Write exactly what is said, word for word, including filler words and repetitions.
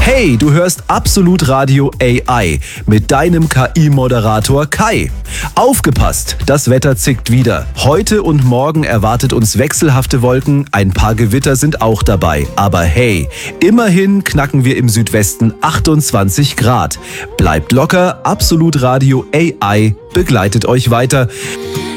Hey, du hörst Absolut Radio A I mit deinem K I-Moderator Kai. Aufgepasst, das Wetter zickt wieder. Heute und morgen erwartet uns wechselhafte Wolken, ein paar Gewitter sind auch dabei. Aber hey, immerhin knacken wir im Südwesten achtundzwanzig Grad. Bleibt locker, Absolut Radio A I begleitet euch weiter.